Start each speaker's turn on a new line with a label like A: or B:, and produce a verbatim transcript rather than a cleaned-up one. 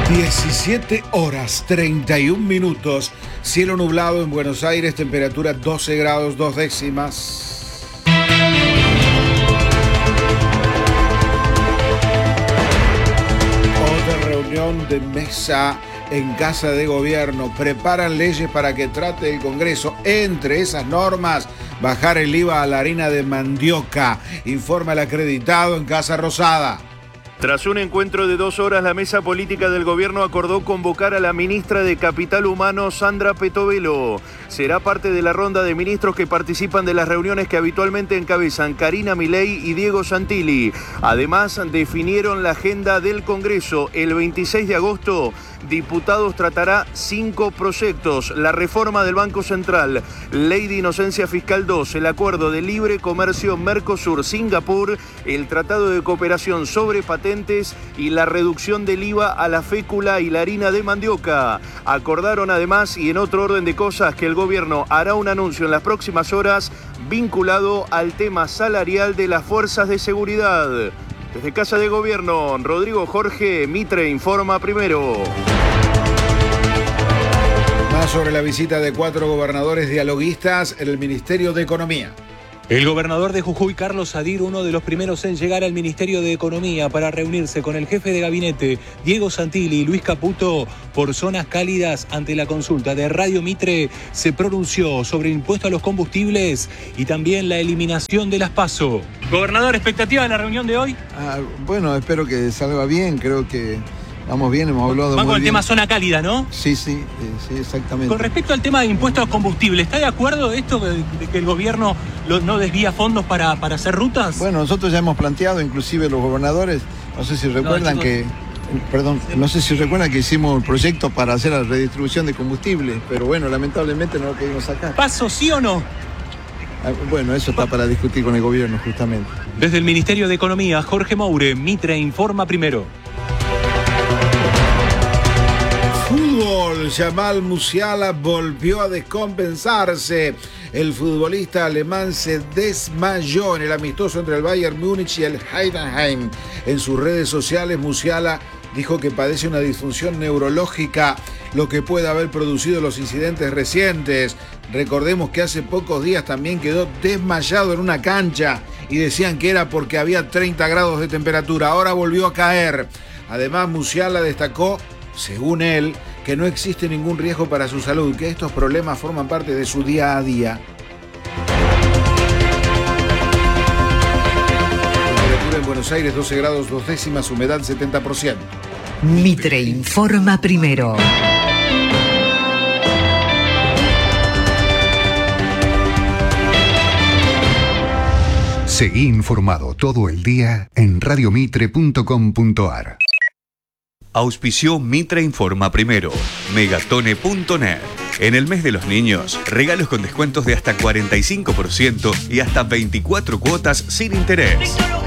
A: diecisiete horas treinta y un minutos, cielo nublado en Buenos Aires, temperatura doce grados dos décimas. Otra reunión de mesa en Casa de Gobierno. Preparan leyes para que trate el Congreso. Entre esas normas, bajar el I V A a la harina de mandioca, informa el acreditado en Casa Rosada.
B: Tras un encuentro de dos horas, la mesa política del gobierno acordó convocar a la ministra de Capital Humano, Sandra Petovelo. Será parte de la ronda de ministros que participan de las reuniones que habitualmente encabezan Karina Milei y Diego Santilli. Además, definieron la agenda del Congreso. El veintiséis de agosto, diputados tratará cinco proyectos: la reforma del Banco Central, ley de inocencia fiscal dos, el acuerdo de libre comercio Mercosur-Singapur, el tratado de cooperación sobre patentes y la reducción del I V A a la fécula y la harina de mandioca. Acordaron además, y en otro orden de cosas, que el gobierno hará un anuncio en las próximas horas vinculado al tema salarial de las fuerzas de seguridad. Desde Casa de Gobierno, Rodrigo Jorge, Mitre informa primero.
A: Más sobre la visita de cuatro gobernadores dialoguistas en el Ministerio de Economía.
C: El gobernador de Jujuy, Carlos Sadir, uno de los primeros en llegar al Ministerio de Economía para reunirse con el jefe de gabinete, Diego Santilli, y Luis Caputo, por zonas cálidas ante la consulta de Radio Mitre, se pronunció sobre el impuesto a los combustibles y también la eliminación de las PASO. Gobernador, ¿expectativa de la reunión de hoy?
D: Ah, bueno, espero que salga bien, creo que vamos bien, hemos hablado
C: Van
D: muy
C: con el
D: bien.
C: tema zona cálida, ¿no?
D: Sí, sí, eh, sí, exactamente.
C: Con respecto al tema de impuestos a los combustibles, ¿está de acuerdo esto de, de que el gobierno lo, no desvía fondos para, para hacer rutas?
D: Bueno, nosotros ya hemos planteado, inclusive los gobernadores, no sé si recuerdan
C: no,
D: que, perdón, no sé si recuerdan que hicimos un proyecto para hacer la redistribución de combustible, pero bueno, lamentablemente no lo pudimos sacar.
C: ¿Paso sí o no?
D: Ah, bueno, eso está para discutir con el gobierno, justamente.
C: Desde el Ministerio de Economía, Jorge Moure, Mitre informa primero.
A: Fútbol, Jamal Musiala volvió a descompensarse. El futbolista alemán se desmayó en el amistoso entre el Bayern Múnich y el Heidenheim. En sus redes sociales, Musiala dijo que padece una disfunción neurológica, lo que puede haber producido los incidentes recientes. Recordemos que hace pocos días también quedó desmayado en una cancha y decían que era porque había treinta grados de temperatura. Ahora volvió a caer. Además, Musiala destacó, según él, que no existe ningún riesgo para su salud, que estos problemas forman parte de su día a día. Temperatura en Buenos Aires doce grados dos décimas, humedad setenta por ciento.
E: Mitre informa primero.
F: Seguí informado todo el día en radio mitre punto com punto a r.
G: Auspició Mitre Informa Primero, Megatone punto net. En el mes de los niños, regalos con descuentos de hasta cuarenta y cinco por ciento y hasta veinticuatro cuotas sin interés.